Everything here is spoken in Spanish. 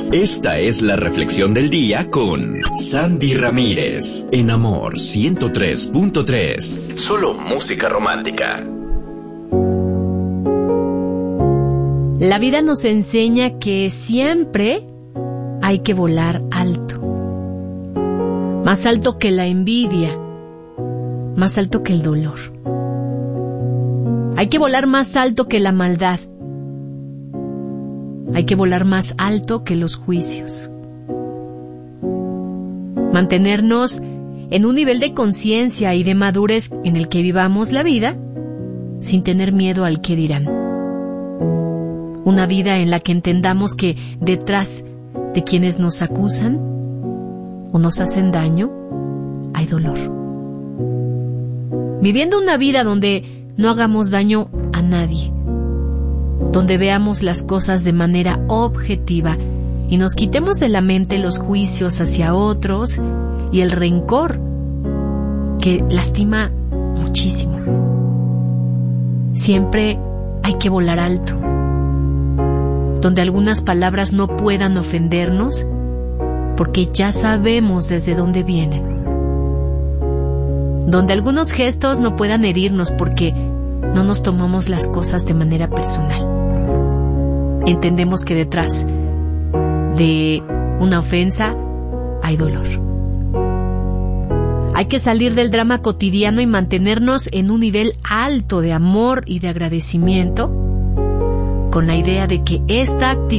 Esta es la reflexión del día con Sandy Ramírez, en Amor 103.3. Solo música romántica. La vida nos enseña que siempre hay que volar alto. Más alto que la envidia, más alto que el dolor. Hay que volar más alto que la maldad. Hay que volar más alto que los juicios. Mantenernos en un nivel de conciencia y de madurez en el que vivamos la vida sin tener miedo al qué dirán. Una vida en la que entendamos que detrás de quienes nos acusan o nos hacen daño hay dolor. Viviendo una vida donde no hagamos daño a nadie, donde veamos las cosas de manera objetiva y nos quitemos de la mente los juicios hacia otros y el rencor que lastima muchísimo. Siempre hay que volar alto, donde algunas palabras no puedan ofendernos porque ya sabemos desde dónde vienen, donde algunos gestos no puedan herirnos porque no nos tomamos las cosas de manera personal. Entendemos que detrás de una ofensa hay dolor. Hay que salir del drama cotidiano y mantenernos en un nivel alto de amor y de agradecimiento, con la idea de que esta actitud